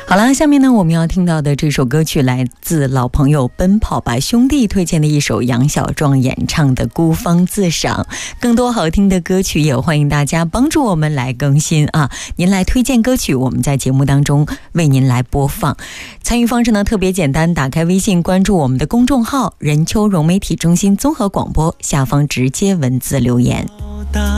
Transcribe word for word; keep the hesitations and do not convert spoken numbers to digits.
好了，下面呢我们要听到的这首歌曲来自老朋友奔跑吧兄弟推荐的一首杨小壮演唱的《孤芳自赏》。更多好听的歌曲也欢迎大家帮助我们来更新啊！您来推荐歌曲，我们在节目当中为您来播放。参与方式呢特别简单，打开微信关注我们的公众号任秋融媒体中心综合广播，下方直接文字留言。